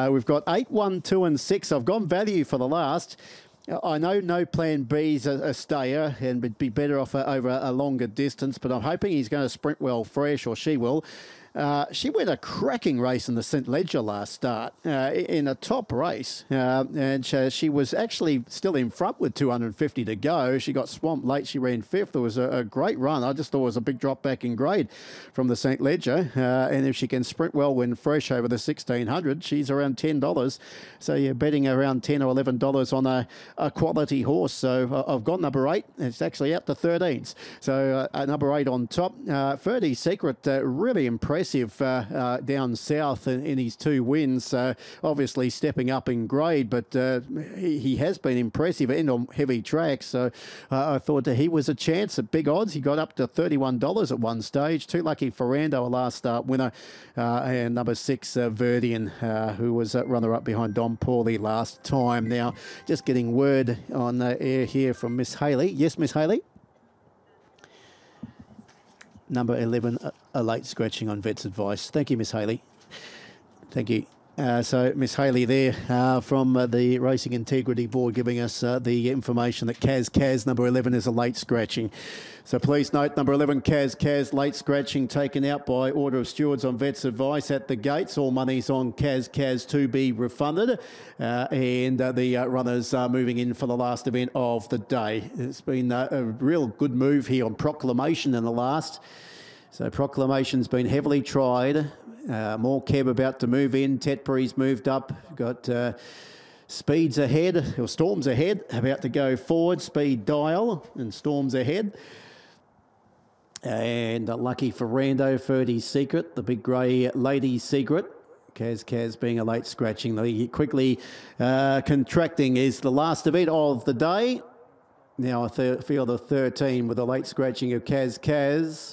We've got 8, 1, 2 and 6. I've gone value for the last. I know No Plan B's a stayer and would be better off over a longer distance, but I'm hoping he's going to sprint well fresh, or she will. She went a cracking race in the St Ledger last start in a top race, and she was actually still in front with 250 to go. She got swamped late. She ran fifth. It was a great run. I just thought it was a big drop back in grade from the St Ledger, and if she can sprint well when fresh over the 1600, she's around $10. So you're betting around $10 or $11 on a quality horse. So I've got number 8. It's actually out to 13s. So number 8 on top. Ferdy's Secret, really impressive down south in his 2 wins. Obviously stepping up in grade, but he has been impressive and on heavy tracks. So I thought that he was a chance at big odds. He got up to $31 at one stage. Too Lucky Ferrando, a last start winner, and number 6 Verdian, who was runner-up behind Dom Pauly last time. Now, just getting word on the air here from Miss Haley. Yes, Miss Haley? Number 11, a late scratching on Vet's advice. Thank you, Miss Haley. Thank you. So Miss Haley there from the Racing Integrity Board giving us the information that Kaz number 11 is a late scratching. So please note number 11 Kaz late scratching taken out by order of stewards on Vet's advice at the gates. All money's on Kaz to be refunded, and the runners are moving in for the last event of the day. It's been a real good move here on Proclamation in the last. So Proclamation's been heavily tried. More Keb about to move in. Tetbury's moved up. Got Speeds ahead, or Storms ahead, about to go forward. Speed Dial and Storms ahead. And Lucky Ferrando, Ferdy's Secret, the big grey Lady's Secret. Kaz being a late scratching. The quickly contracting is the last event of the day. Now I feel the 13 with a late scratching of Kaz.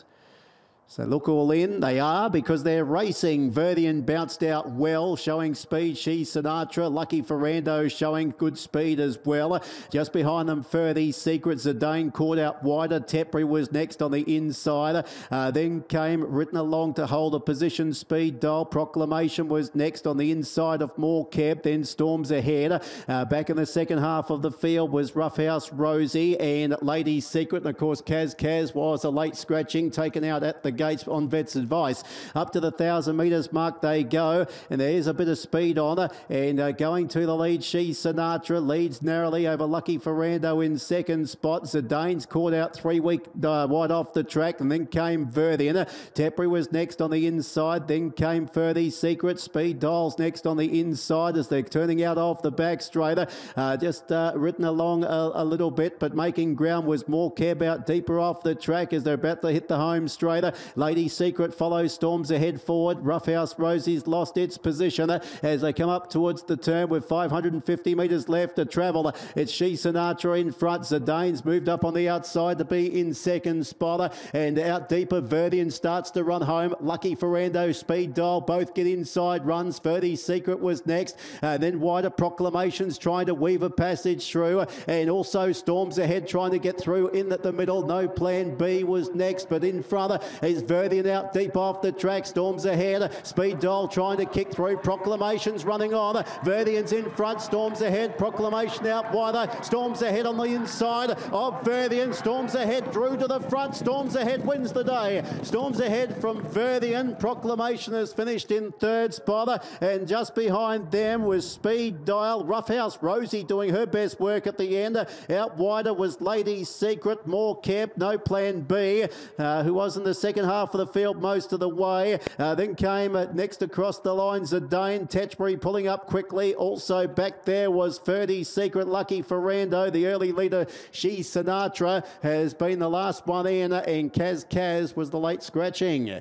So look all in. They are, because they're racing. Verdian bounced out well, showing speed. She's Sinatra. Lucky Ferrando showing good speed as well. Just behind them, Ferdy's Secret. Zidane caught out wider. Tetbury was next on the inside. Then came Written Along to hold a position. Speed Dial. Proclamation was next on the inside of More Keb. Then Storms ahead. Back in the second half of the field was Roughhouse Rosie and Lady's Secret. And of course, Kaz was a late scratching, taken out at the gates on Vet's advice. Up to the 1,000 metres mark they go, and there's a bit of speed on her, and going to the lead, She's Sinatra leads narrowly over Lucky Ferrando in second spot. Zidane's caught out 3 week wide off the track, and then came Verdian. Tetbury was next on the inside, then came Ferdy's Secret. Speed Dial's next on the inside as they're turning out off the back straighter. Just Written Along a little bit, but making ground was More Keb out deeper off the track as they're about to hit the home straighter. Lady Secret follows Storms ahead forward. Roughhouse Rosie's lost its position as they come up towards the turn with 550 metres left to travel. It's She Sinatra in front. Zidane's moved up on the outside to be in second spot, and out deeper Verdian starts to run home. Lucky Ferrando, Speed Dial both get inside runs. Ferdy's Secret was next, then wider Proclamations trying to weave a passage through, and also Storms ahead trying to get through in at the middle. No Plan B was next, but in front is Verdian out deep off the track. Storms ahead. Speed Dial trying to kick through. Proclamation's running on. Verdian's in front. Storms ahead. Proclamation out wider. Storms ahead on the inside of Verdian. Storms ahead through to the front. Storms ahead wins the day. Storms ahead from Verdian. Proclamation has finished in third spot, and just behind them was Speed Dial. Roughhouse Rosie doing her best work at the end. Out wider was Lady's Secret. More Keb. No Plan B, who was in the second half of the field most of the way. Then came next across the line Zidane. Tetbury pulling up quickly. Also back there was Ferdy's Secret. Lucky Ferrando. The early leader, She's Sinatra, has been the last one in, and Kaz was the late scratching.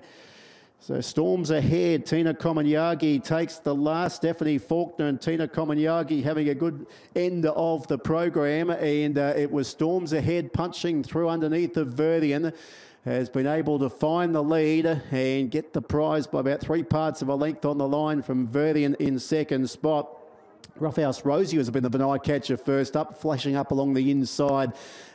So Storms ahead. Tina Komanyagi takes the last. Stephanie Faulkner and Tina Komanyagi having a good end of the program, and it was Storms ahead punching through underneath of Verdian. Has been able to find the lead and get the prize by about 3 parts of a length on the line from Verdian in second spot. Roughhouse Rosie has been the eye catcher first up, flashing up along the inside.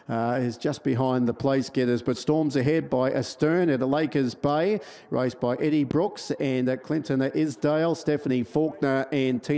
Is just behind the place getters, but Storms ahead by Astern at Lakers Bay, raced by Eddie Brooks and Clinton Isdale, Stephanie Faulkner and Tina